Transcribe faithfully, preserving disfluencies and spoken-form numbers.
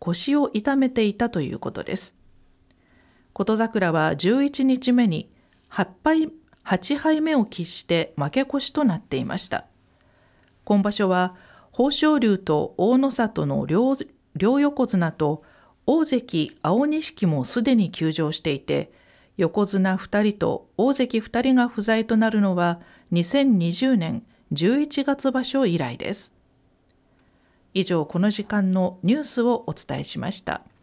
腰を痛めていたということです。琴櫻はじゅういちにちめにはちはいめを喫して負け越しとなっていました。今場所は豊昇龍と大の里の 両, 両横綱と大関青錦もすでに休場していて、横綱ふたりと大関ふたりが不在となるのはにせんにじゅうねんじゅういちがつ場所以来です。以上、この時間のニュースをお伝えしました。